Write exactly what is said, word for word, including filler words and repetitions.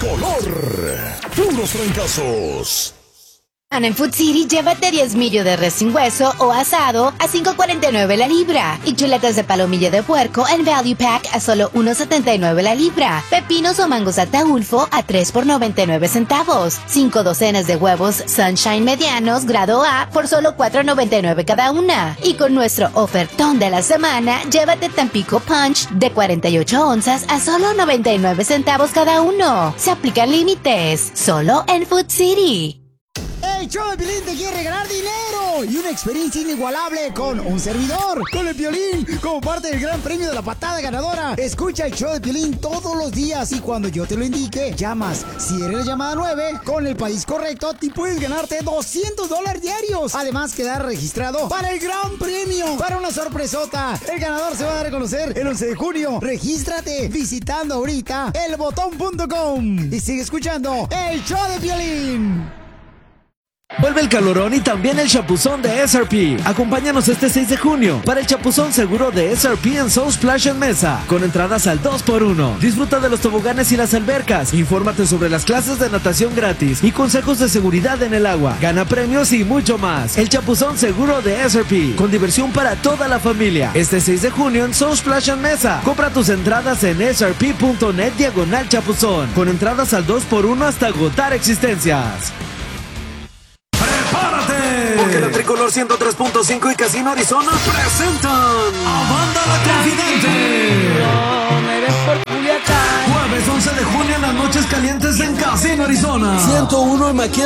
tricolor. Puros fracasos. En Food City, llévate diez millo de res sin hueso o asado a cinco cuarenta y nueve la libra. Y chuletas de palomilla de puerco en Value Pack a solo uno setenta y nueve la libra. Pepinos o mangos Ataulfo a tres por noventa y nueve centavos. Cinco docenas de huevos Sunshine medianos grado A por solo cuatro noventa y nueve cada una. Y con nuestro ofertón de la semana, llévate Tampico Punch de cuarenta y ocho onzas a solo noventa y nueve centavos cada uno. Se aplican límites. Solo en Food City. El show de Piolín te quiere regalar dinero y una experiencia inigualable con un servidor, con el Piolín, como parte del gran premio de la patada ganadora. Escucha el show de Piolín todos los días y cuando yo te lo indique, llamas. Si eres la llamada nueve, con el país correcto, te puedes ganarte doscientos dólares diarios. Además, quedar registrado para el gran premio, para una sorpresota. El ganador se va a dar a conocer el once de junio. Regístrate visitando ahorita el botón punto com y sigue escuchando el show de Piolín. Vuelve el calorón y también el chapuzón de S R P. Acompáñanos este seis de junio para el chapuzón seguro de S R P en Soul Splash en Mesa, con entradas al dos por uno. Disfruta de los toboganes y las albercas. Infórmate sobre las clases de natación gratis y consejos de seguridad en el agua. Gana premios y mucho más. El chapuzón seguro de S R P, con diversión para toda la familia. Este seis de junio en Soul Splash en Mesa. Compra tus entradas en S R P punto net diagonal chapuzón, con entradas al dos por uno hasta agotar existencias. Porque la Tricolor ciento tres punto cinco y Casino Arizona presentan a Banda La Confidente. Jueves once de junio en las noches calientes en Casino Arizona. ciento uno en Maquia.